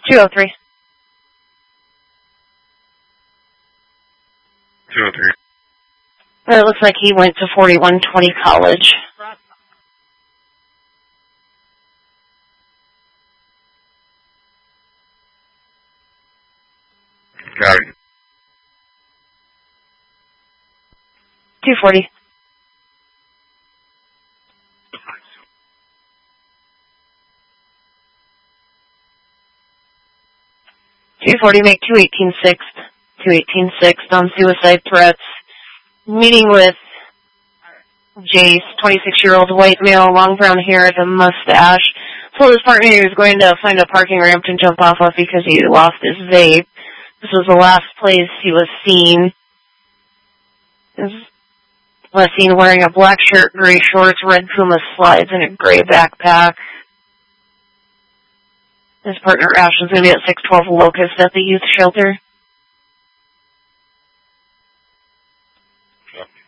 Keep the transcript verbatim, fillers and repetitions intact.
two oh three. two oh three. Well, it looks like he went to forty-one twenty College. Got it. two forty. two forty, make two eighteen sixth. two eighteen sixth on suicide threats. Meeting with Jace, twenty-six-year-old white male, long brown hair and a mustache. Told his partner he was going to find a parking ramp to jump off of because he lost his vape. This was the last place he was seen. He was seen wearing a black shirt, gray shorts, red Puma slides, and a gray backpack. His partner Ash is going to be at six twelve Locust at the youth shelter. Okay.